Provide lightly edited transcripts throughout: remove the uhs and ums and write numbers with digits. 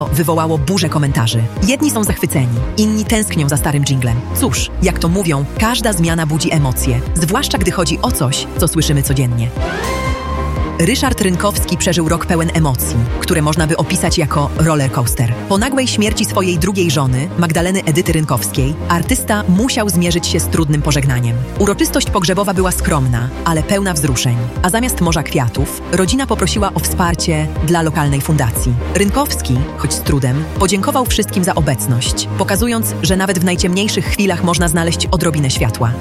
wywołało burzę komentarzy. Jedni są zachwyceni, inni tęsknią za starym dżinglem. Cóż, jak to mówią, każda zmiana budzi emocje, zwłaszcza gdy chodzi o coś, co słyszymy codziennie. Ryszard Rynkowski przeżył rok pełen emocji, które można by opisać jako rollercoaster. Po nagłej śmierci swojej drugiej żony, Magdaleny Edyty Rynkowskiej, artysta musiał zmierzyć się z trudnym pożegnaniem. Uroczystość pogrzebowa była skromna, ale pełna wzruszeń. A zamiast morza kwiatów, rodzina poprosiła o wsparcie dla lokalnej fundacji. Rynkowski, choć z trudem, podziękował wszystkim za obecność, pokazując, że nawet w najciemniejszych chwilach można znaleźć odrobinę światła.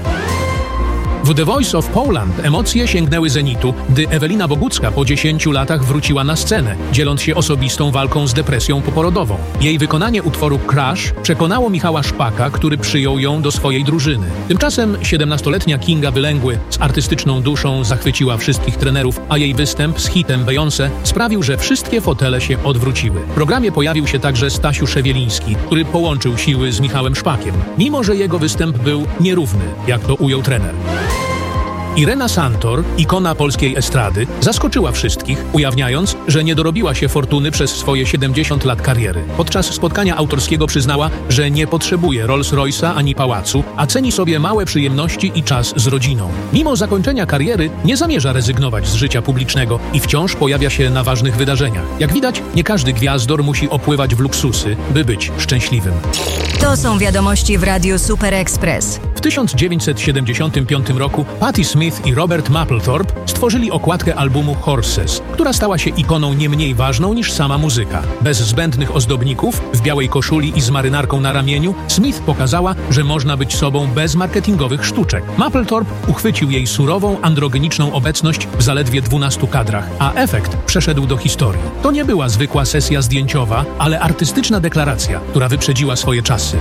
W The Voice of Poland emocje sięgnęły zenitu, gdy Ewelina Bogucka po 10 latach wróciła na scenę, dzieląc się osobistą walką z depresją poporodową. Jej wykonanie utworu Crash przekonało Michała Szpaka, który przyjął ją do swojej drużyny. Tymczasem 17-letnia Kinga Wylęgły z artystyczną duszą zachwyciła wszystkich trenerów, a jej występ z hitem Beyoncé sprawił, że wszystkie fotele się odwróciły. W programie pojawił się także Stasiu Szewieliński, który połączył siły z Michałem Szpakiem, mimo że jego występ był nierówny, jak to ujął trener. Irena Santor, ikona polskiej estrady, zaskoczyła wszystkich, ujawniając, że nie dorobiła się fortuny przez swoje 70 lat kariery. Podczas spotkania autorskiego przyznała, że nie potrzebuje Rolls-Royce'a ani pałacu, a ceni sobie małe przyjemności i czas z rodziną. Mimo zakończenia kariery nie zamierza rezygnować z życia publicznego i wciąż pojawia się na ważnych wydarzeniach. Jak widać, nie każdy gwiazdor musi opływać w luksusy, by być szczęśliwym. To są wiadomości w Radiu Super Express. W 1975 roku Patti Smith i Robert Mapplethorpe stworzyli okładkę albumu Horses, która stała się ikoną nie mniej ważną niż sama muzyka. Bez zbędnych ozdobników, w białej koszuli i z marynarką na ramieniu, Smith pokazała, że można być sobą bez marketingowych sztuczek. Mapplethorpe uchwycił jej surową, androgeniczną obecność w zaledwie 12 kadrach, a efekt przeszedł do historii. To nie była zwykła sesja zdjęciowa, ale artystyczna deklaracja, która wyprzedziła swoje czasy.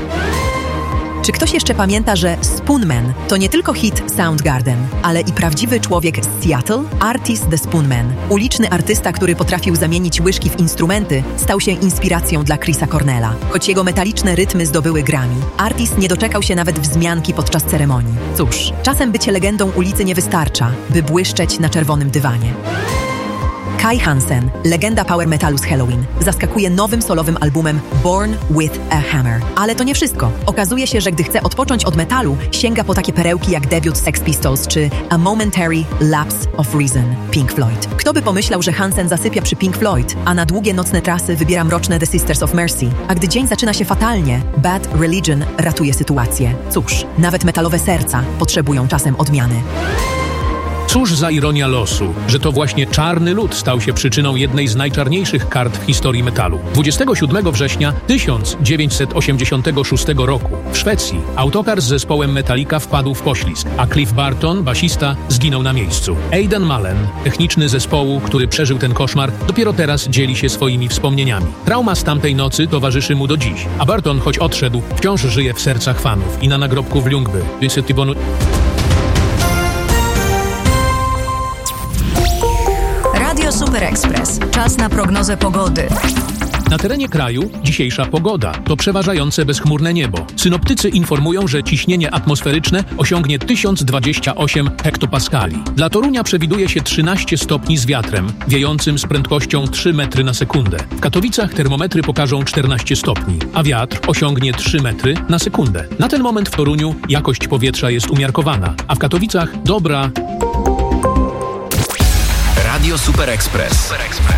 Czy ktoś jeszcze pamięta, że Spoonman to nie tylko hit Soundgarden, ale i prawdziwy człowiek z Seattle? Artis the Spoonman, uliczny artysta, który potrafił zamienić łyżki w instrumenty, stał się inspiracją dla Chrisa Cornella. Choć jego metaliczne rytmy zdobyły Grammy, Artis nie doczekał się nawet wzmianki podczas ceremonii. Cóż, czasem bycie legendą ulicy nie wystarcza, by błyszczeć na czerwonym dywanie. Kai Hansen, legenda power metalu z Halloween, zaskakuje nowym solowym albumem Born with a Hammer. Ale to nie wszystko. Okazuje się, że gdy chce odpocząć od metalu, sięga po takie perełki jak debiut Sex Pistols czy A Momentary Lapse of Reason Pink Floyd. Kto by pomyślał, że Hansen zasypia przy Pink Floyd, a na długie nocne trasy wybiera mroczne The Sisters of Mercy. A gdy dzień zaczyna się fatalnie, Bad Religion ratuje sytuację. Cóż, nawet metalowe serca potrzebują czasem odmiany. Cóż za ironia losu, że to właśnie czarny lód stał się przyczyną jednej z najczarniejszych kart w historii metalu. 27 września 1986 roku w Szwecji autokar z zespołem Metallica wpadł w poślizg, a Cliff Barton, basista, zginął na miejscu. Aidan Mullen, techniczny zespołu, który przeżył ten koszmar, dopiero teraz dzieli się swoimi wspomnieniami. Trauma z tamtej nocy towarzyszy mu do dziś, a Barton, choć odszedł, wciąż żyje w sercach fanów i na nagrobku w Ljungby. Radio Super Express. Czas na prognozę pogody. Na terenie kraju dzisiejsza pogoda to przeważające bezchmurne niebo. Synoptycy informują, że ciśnienie atmosferyczne osiągnie 1028 hektopaskali. Dla Torunia przewiduje się 13 stopni z wiatrem, wiejącym z prędkością 3 metry na sekundę. W Katowicach termometry pokażą 14 stopni, a wiatr osiągnie 3 metry na sekundę. Na ten moment w Toruniu jakość powietrza jest umiarkowana, a w Katowicach dobra. Radio Super Express.